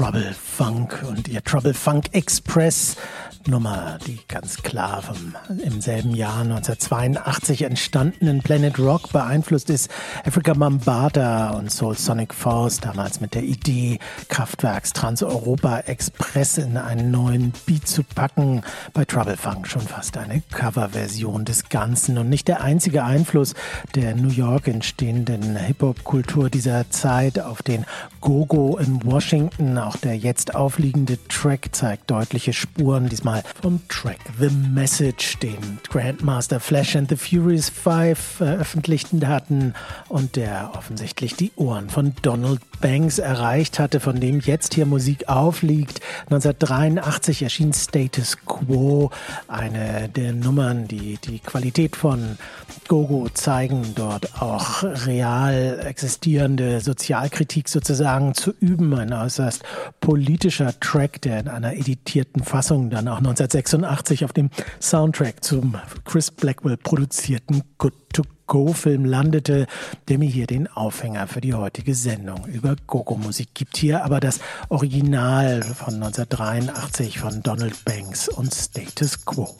Trouble Funk und ihr Trouble Funk Express Nummer, die ganz klar vom im selben Jahr 1982 entstandenen Planet Rock beeinflusst ist. Afrika Bambaataa und Soul Sonic Force, damals mit der Idee, Kraftwerks Trans-Europa Express in einen neuen Beat zu packen. Bei Trouble Funk schon fast eine Coverversion des Ganzen und nicht der einzige Einfluss der New York entstehenden Hip-Hop-Kultur dieser Zeit auf den Go-Go in Washington. Auch der jetzt aufliegende Track zeigt deutliche Spuren, diesmal vom Track The Message, den Grandmaster Flash and the Furious 5 veröffentlichten hatten und der offensichtlich die Ohren von Donald Banks erreicht hatte, von dem jetzt hier Musik aufliegt. 1983 erschien Status Quo, eine der Nummern, die die Qualität von Go-Go zeigen, dort auch real existierende Sozialkritik sozusagen zu üben. Ein äußerst politischer Track, der in einer editierten Fassung dann auch 1986 auf dem Soundtrack zum Chris Blackwell produzierten Good to Go-Film landete, der mir hier den Aufhänger für die heutige Sendung über Go-Go-Musik gibt. Hier aber das Original von 1983 von Donald Banks und Status Quo.